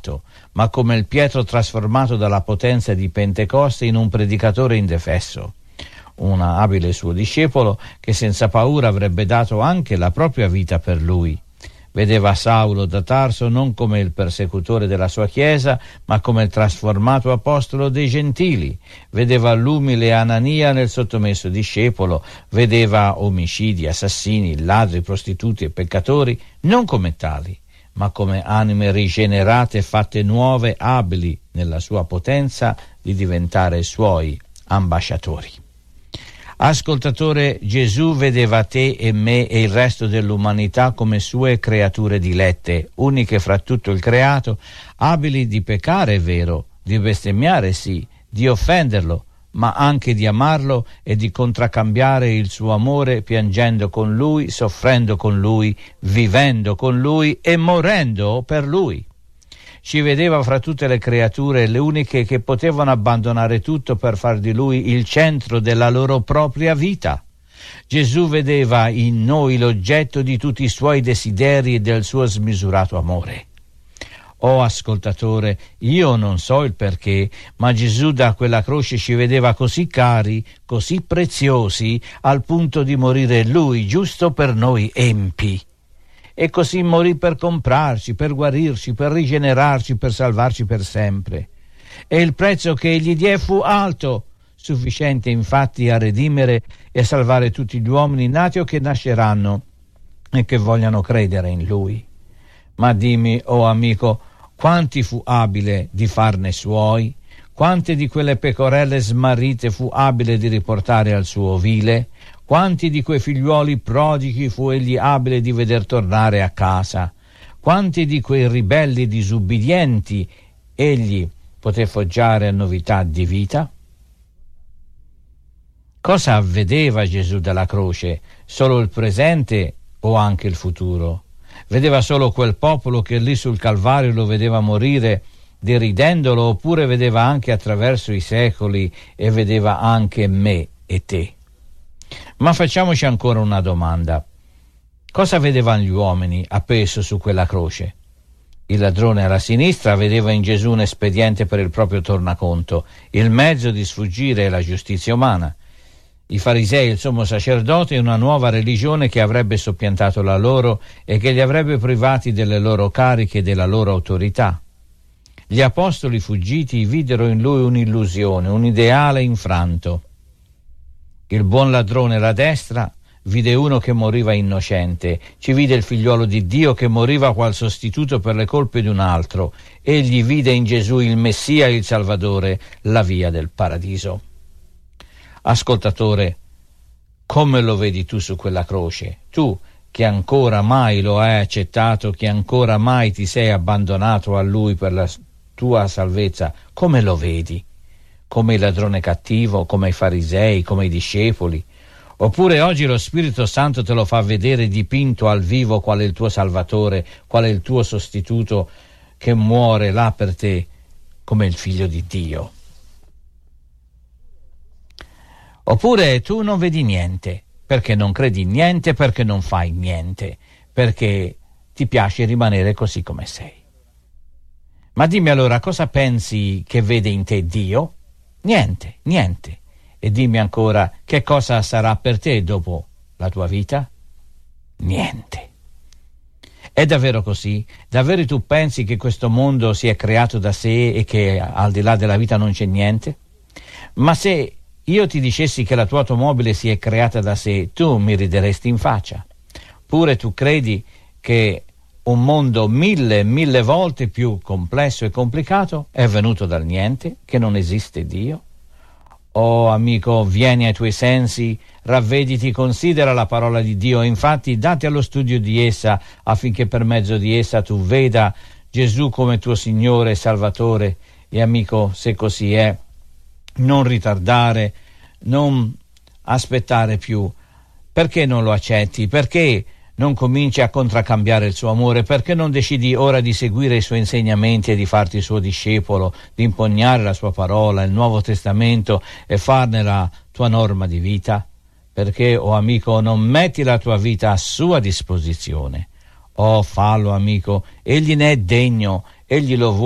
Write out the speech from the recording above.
perfetto, ma come il Pietro trasformato dalla potenza di Pentecoste in un predicatore indefesso. Un abile suo discepolo che senza paura avrebbe dato anche la propria vita per lui. Vedeva Saulo da Tarso non come il persecutore della sua Chiesa, ma come il trasformato apostolo dei Gentili. Vedeva l'umile Anania nel sottomesso discepolo. Vedeva omicidi, assassini, ladri, prostituti e peccatori non come tali, ma come anime rigenerate, fatte nuove, abili nella sua potenza di diventare suoi ambasciatori. Ascoltatore, Gesù vedeva te e me e il resto dell'umanità come sue creature dilette, uniche fra tutto il creato, abili di peccare, è vero, di bestemmiare, sì, di offenderlo, ma anche di amarlo e di contraccambiare il suo amore piangendo con lui, soffrendo con lui, vivendo con lui e morendo per lui. Ci vedeva fra tutte le creature le uniche che potevano abbandonare tutto per far di lui il centro della loro propria vita. Gesù vedeva in noi l'oggetto di tutti i suoi desideri e del suo smisurato amore. Oh ascoltatore, io non so il perché, ma Gesù da quella croce ci vedeva così cari, così preziosi, al punto di morire lui giusto per noi empi. E così morì per comprarci, per guarirci, per rigenerarci, per salvarci per sempre. E il prezzo che egli diè fu alto, sufficiente infatti a redimere e a salvare tutti gli uomini nati o che nasceranno e che vogliano credere in lui. Ma dimmi, oh amico, quanti fu abile di farne suoi? Quante di quelle pecorelle smarrite fu abile di riportare al suo ovile? Quanti di quei figliuoli prodighi fu egli abile di veder tornare a casa? Quanti di quei ribelli disubbidienti egli poté foggiare a novità di vita? Cosa vedeva Gesù dalla croce? Solo il presente o anche il futuro? Vedeva solo quel popolo che lì sul Calvario lo vedeva morire deridendolo, oppure vedeva anche attraverso i secoli e vedeva anche me e te? Ma facciamoci ancora una domanda. Cosa vedevano gli uomini appeso su quella croce? Il ladrone alla sinistra vedeva in Gesù un espediente per il proprio tornaconto, il mezzo di sfuggire alla giustizia umana. I farisei, il sommo sacerdote, una nuova religione che avrebbe soppiantato la loro e che li avrebbe privati delle loro cariche e della loro autorità. Gli apostoli fuggiti videro in lui un'illusione, un ideale infranto. Il buon ladrone alla destra vide uno che moriva innocente, ci vide il figliuolo di Dio che moriva qual sostituto per le colpe di un altro. Egli vide in Gesù il Messia, il Salvatore, la via del paradiso. Ascoltatore, come lo vedi tu su quella croce? Tu che ancora mai lo hai accettato, che ancora mai ti sei abbandonato a Lui per la tua salvezza, come lo vedi? Come il ladrone cattivo, come i farisei, come i discepoli? Oppure oggi lo Spirito Santo te lo fa vedere dipinto al vivo qual è il tuo Salvatore, qual è il tuo sostituto che muore là per te come il Figlio di Dio? Oppure tu non vedi niente, perché non credi in niente, perché non fai niente, perché ti piace rimanere così come sei. Ma dimmi allora, cosa pensi che vede in te Dio? Niente, niente. E dimmi ancora, che cosa sarà per te dopo la tua vita? Niente. È davvero così? Davvero tu pensi che questo mondo si è creato da sé e che al di là della vita non c'è niente? Ma se io ti dicessi che la tua automobile si è creata da sé, tu mi rideresti in faccia. Pure tu credi che un mondo mille volte più complesso e complicato è venuto dal niente, che non esiste Dio? Oh amico, vieni ai tuoi sensi, ravvediti, considera la parola di Dio, infatti dati allo studio di essa, affinché per mezzo di essa tu veda Gesù come tuo Signore e Salvatore. E amico, se così è, non ritardare, non aspettare più. Perché non lo accetti? Perché non cominci a contraccambiare il suo amore? Perché non decidi ora di seguire i suoi insegnamenti e di farti suo discepolo, di impugnare la sua parola, il Nuovo Testamento e farne la tua norma di vita? Perché, oh amico, non metti la tua vita a sua disposizione? Oh, fallo amico, egli ne è degno, egli lo vuole.